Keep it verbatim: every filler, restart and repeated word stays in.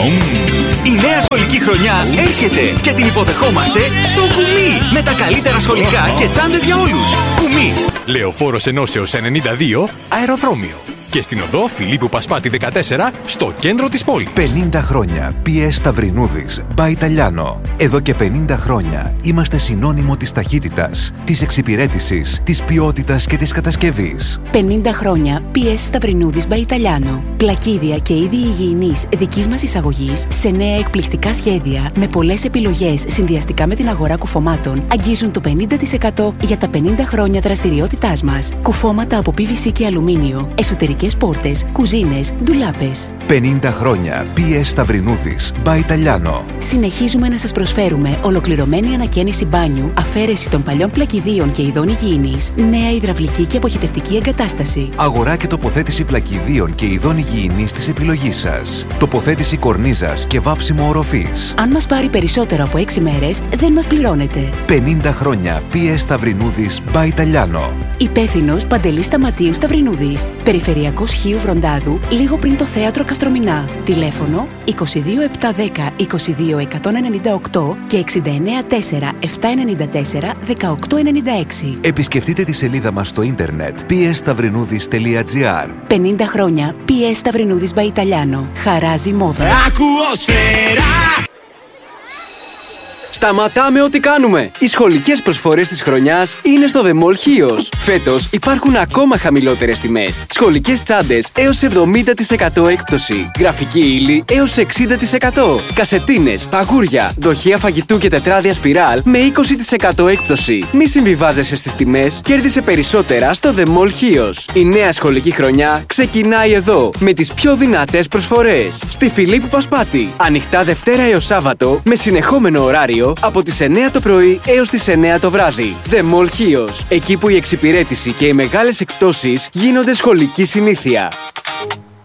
Η νέα σχολική χρονιά έρχεται και την υποδεχόμαστε στο Κουμί με τα καλύτερα σχολικά και τσάντες για όλους. Κουμίς, Λεωφόρος Ενώσεως ενενήντα δύο, αεροδρόμιο. Και στην οδό Φιλίππου Πασπάτη δεκατέσσερα, στο κέντρο της πόλης. πενήντα χρόνια πι ες Σταυρινούδης by Italiano. Εδώ και πενήντα χρόνια είμαστε συνώνυμο της ταχύτητας, της εξυπηρέτησης, της ποιότητας και της κατασκευής. πενήντα χρόνια πι ες Σταυρινούδης by Italiano. Πλακίδια και είδη υγιεινής δικής μας εισαγωγής σε νέα εκπληκτικά σχέδια με πολλές επιλογές συνδυαστικά με την αγορά κουφωμάτων αγγίζουν το πενήντα τοις εκατό για τα πενήντα χρόνια δραστηριότητάς μας. Κουφώματα από πι βι σι και αλουμίνιο, εσωτερικές πόρτες, κουζίνες, ντουλάπες. πενήντα χρόνια πι ες Σταυρινούδης by Italiano. Συνεχίζουμε να σας προσφέρουμε ολοκληρωμένη ανακαίνιση μπάνιου, αφαίρεση των παλιών πλακιδίων και ειδών υγιεινής, νέα υδραυλική και αποχετευτική εγκατάσταση. Αγορά και τοποθέτηση πλακιδίων και ειδών υγιεινής της επιλογής σας. Τοποθέτηση κορνίζας και βάψιμο οροφής. Αν μας πάρει περισσότερο από έξι μέρες, δεν μας πληρώνετε. πενήντα χρόνια πι ες Σταυρινούδης by Italiano. Υπεύθυνος Παντελής Σταματίου Σταυρινούδης. Περιφερειακός Χίου Βροντάδου, λίγο πριν το θέατρο Καστρομηνά. Τηλέφωνο είκοσι δύο επτακόσια δέκα είκοσι δύο εκατόν ενενήντα οκτώ και εξήντα εννέα τέσσερα επτακόσια ενενήντα τέσσερα δεκαοκτώ ενενήντα έξι. Επισκεφτείτε τη σελίδα μας στο ίντερνετ πι ες σταυρινούδης τελεία τζι άρ. πενήντα χρόνια πι ες Σταυρινούδης by Italiano. Χαράζει μόδα. Ακουοσφαίρα! Σταματάμε ό,τι κάνουμε! Οι σχολικές προσφορές της χρονιάς είναι στο The Mall Chios. Φέτος υπάρχουν ακόμα χαμηλότερες τιμές. Σχολικές τσάντες έως εβδομήντα τοις εκατό έκπτωση. Γραφική ύλη έως εξήντα τοις εκατό. Κασετίνες, παγούρια, δοχεία φαγητού και τετράδια σπιράλ με είκοσι τοις εκατό έκπτωση. Μη συμβιβάζεσαι στις τιμές, κέρδισε περισσότερα στο The Mall Chios. Η νέα σχολική χρονιά ξεκινάει εδώ με τις πιο δυνατές προσφορές. Στη Φιλίππου Πασπάτη. Ανοιχτά Δευτέρα έως Σάββατο με συνεχόμενο ωράριο από τις εννέα το πρωί έως τις εννέα το βράδυ. The Mall Chios. Εκεί που η εξυπηρέτηση και οι μεγάλες εκπτώσεις γίνονται σχολική συνήθεια.